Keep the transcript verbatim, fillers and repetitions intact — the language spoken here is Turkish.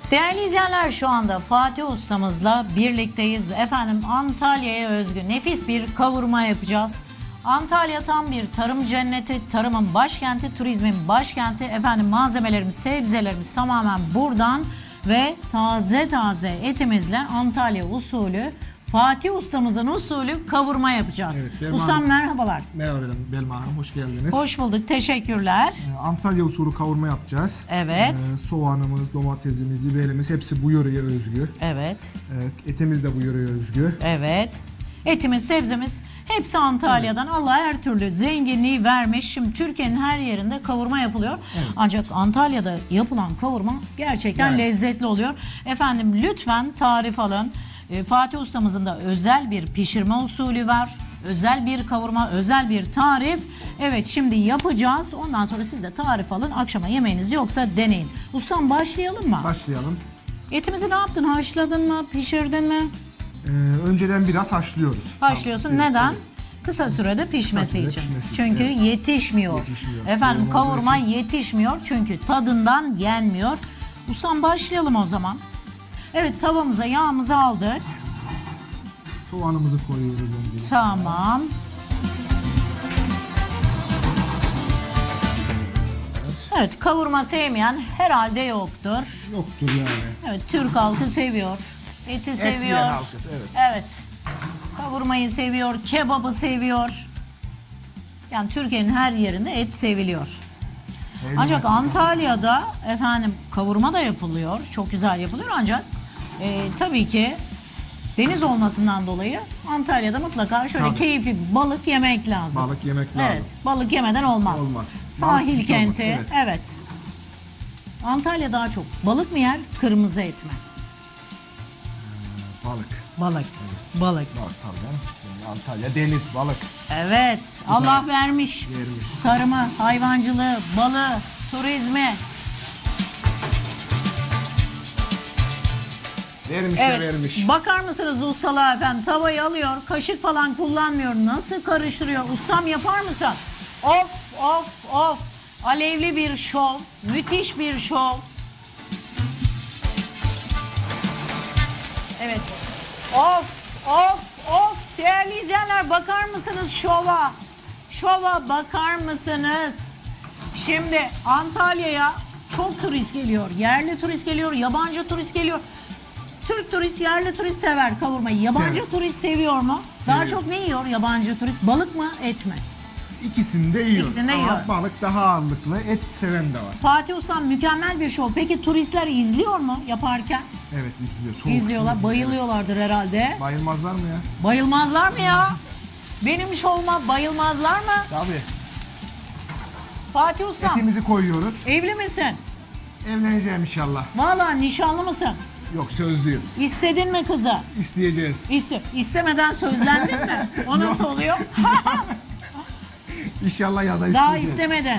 Değerli izleyenler, şu anda Fatih ustamızla birlikteyiz. Efendim, Antalya'ya özgü nefis bir kavurma yapacağız. Antalya tam bir tarım cenneti, tarımın başkenti, turizmin başkenti. Efendim, malzemelerimiz, sebzelerimiz tamamen buradan ve taze taze etimizle Antalya usulü, Fatih ustamızın usulü kavurma yapacağız. Evet, Ustam Hanım, merhabalar. Merhaba Belma Hanım, hoş geldiniz. Hoş bulduk, teşekkürler. Ee, Antalya usulü kavurma yapacağız. Evet. Ee, soğanımız, domatesimiz, biberimiz hepsi bu yöreye özgü. Evet. Ee, etimiz de bu yöreye özgü. Evet. Etimiz, sebzemiz hepsi Antalya'dan. Evet. Allah her türlü zenginliği vermiş. Şimdi Türkiye'nin her yerinde kavurma yapılıyor. Evet. Ancak Antalya'da yapılan kavurma gerçekten evet. lezzetli oluyor. Efendim, lütfen tarif alın. Fatih ustamızın da özel bir pişirme usulü var. Özel bir kavurma, özel bir tarif. Evet, şimdi yapacağız. Ondan sonra siz de tarif alın. Akşama yemeğiniz yoksa deneyin. Ustam, başlayalım mı? Başlayalım. Etimizi ne yaptın? Haşladın mı? Pişirdin mi? Ee, önceden biraz haşlıyoruz. Haşlıyorsun. Tamam. Neden? Kısa sürede pişmesi Kısa sürede için. Pişmesi çünkü evet. yetişmiyor. yetişmiyor. Efendim, kavurma, kavurma yetişmiyor. Çünkü tadından yenmiyor. Ustam, başlayalım o zaman. Evet, tavamıza yağımızı aldık. Soğanımızı koyuyoruz önce. Tamam. Evet, kavurma sevmeyen herhalde yoktur. Yoktur yani. Evet, Türk halkı seviyor. Eti Et seviyor. halkısı, evet. Evet. Kavurmayı seviyor, kebabı seviyor. Yani Türkiye'nin her yerinde et seviliyor. Sevmez ancak mi? Antalya'da efendim kavurma da yapılıyor. Çok güzel yapılıyor ancak e, tabii ki deniz olmasından dolayı Antalya'da mutlaka şöyle tabii. keyifli balık yemek lazım. Balık yemek lazım. Evet, balık yemeden olmaz. Olmaz. Sahil balık kenti. Evet. evet. Antalya daha çok balık mı yer, kırmızı et mi? Ee, balık. Balık. Evet. Balık. Balık tabii. Antalya deniz, balık. Evet. Allah vermiş. Vermiş. Tarımı, hayvancılığı, balığı, turizmi. Vermiş evet. vermiş. Bakar mısınız ustalığa efendim? Tavayı alıyor, kaşık falan kullanmıyor. Nasıl karıştırıyor? Ustam, yapar mısın? Of of of. Alevli bir şov. Müthiş bir şov. Evet. Of of of. Değerli izleyenler, bakar mısınız şova? Şova bakar mısınız? Şimdi Antalya'ya çok turist geliyor. Yerli turist geliyor, yabancı turist geliyor. Türk turist, yerli turist sever kavurmayı. Yabancı Sever. turist seviyor mu? Seviyor. Daha çok ne yiyor yabancı turist? Balık mı, et mi? İkisini de yiyor. İkisini de ama yiyor. Balık daha ağırlıklı, et seven de var. Fatih Ustam, mükemmel bir şov. Peki turistler izliyor mu yaparken? Evet, izliyor. Çok İzliyorlar, izliyor. bayılıyorlardır evet. herhalde. Bayılmazlar mı ya? Bayılmazlar mı ya? Benim şovuma bayılmazlar mı? Tabii. Fatih Ustam. Etimizi koyuyoruz. Evli misin? Evleneceğim inşallah. Vallahi nişanlı mısın? Yok, sözlüyüm. İstedin mi kızı? İsteyeceğiz. İste, istemeden sözlendin mi? O nasıl oluyor? İnşallah yaza Daha isteyeceğiz. istemeden.